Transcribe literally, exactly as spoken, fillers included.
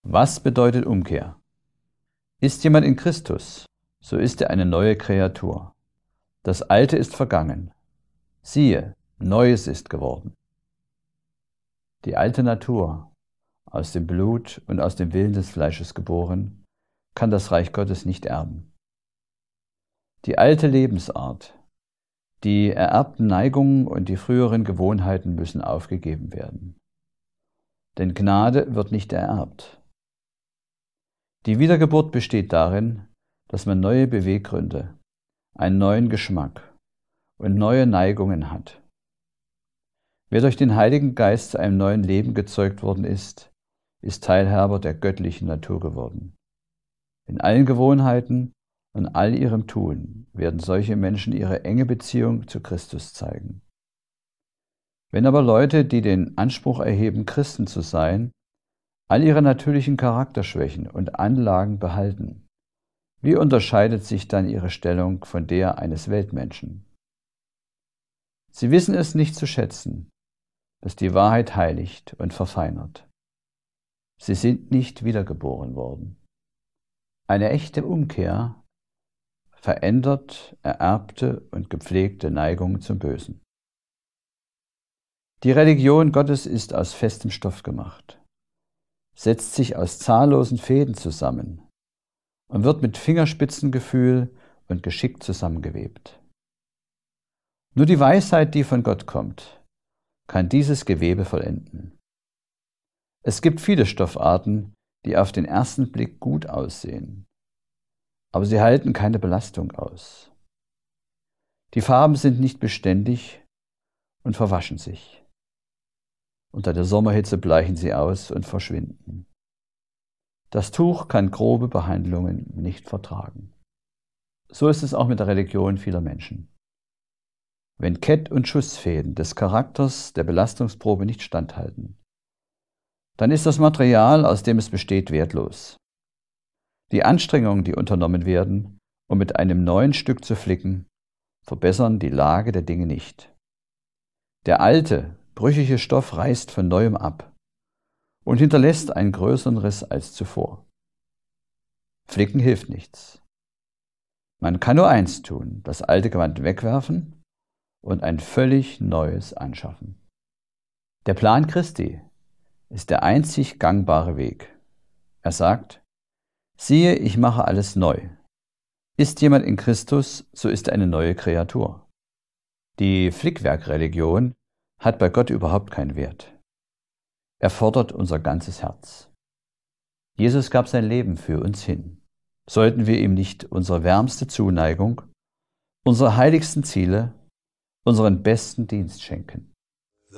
Was bedeutet Umkehr? Ist jemand in Christus, so ist er eine neue Kreatur. Das Alte ist vergangen. Siehe, Neues ist geworden. Die alte Natur, aus dem Blut und aus dem Willen des Fleisches geboren, kann das Reich Gottes nicht erben. Die alte Lebensart, die ererbten Neigungen und die früheren Gewohnheiten müssen aufgegeben werden. Denn Gnade wird nicht ererbt. Die Wiedergeburt besteht darin, dass man neue Beweggründe, einen neuen Geschmack und neue Neigungen hat. Wer durch den Heiligen Geist zu einem neuen Leben gezeugt worden ist, ist Teilhaber der göttlichen Natur geworden. In allen Gewohnheiten und all ihrem Tun werden solche Menschen ihre enge Beziehung zu Christus zeigen. Wenn aber Leute, die den Anspruch erheben, Christen zu sein, all ihre natürlichen Charakterschwächen und Anlagen behalten, wie unterscheidet sich dann ihre Stellung von der eines Weltmenschen? Sie wissen es nicht zu schätzen, dass die Wahrheit heiligt und verfeinert. Sie sind nicht wiedergeboren worden. Eine echte Umkehr verändert ererbte und gepflegte Neigungen zum Bösen. Die Religion Gottes ist aus festem Stoff gemacht, setzt sich aus zahllosen Fäden zusammen und wird mit Fingerspitzengefühl und Geschick zusammengewebt. Nur die Weisheit, die von Gott kommt, kann dieses Gewebe vollenden. Es gibt viele Stoffarten, die auf den ersten Blick gut aussehen, aber sie halten keine Belastung aus. Die Farben sind nicht beständig und verwaschen sich. Unter der Sommerhitze bleichen sie aus und verschwinden. Das Tuch kann grobe Behandlungen nicht vertragen. So ist es auch mit der Religion vieler Menschen. Wenn Kett- und Schussfäden des Charakters der Belastungsprobe nicht standhalten, dann ist das Material, aus dem es besteht, wertlos. Die Anstrengungen, die unternommen werden, um mit einem neuen Stück zu flicken, verbessern die Lage der Dinge nicht. Der alte, brüchige Stoff reißt von neuem ab und hinterlässt einen größeren Riss als zuvor. Flicken hilft nichts. Man kann nur eins tun, das alte Gewand wegwerfen und ein völlig neues anschaffen. Der Plan Christi ist der einzig gangbare Weg. Er sagt: Siehe, ich mache alles neu. Ist jemand in Christus, so ist er eine neue Kreatur. Die Flickwerkreligion hat bei Gott überhaupt keinen Wert. Er fordert unser ganzes Herz. Jesus gab sein Leben für uns hin. Sollten wir ihm nicht unsere wärmste Zuneigung, unsere heiligsten Ziele, unseren besten Dienst schenken?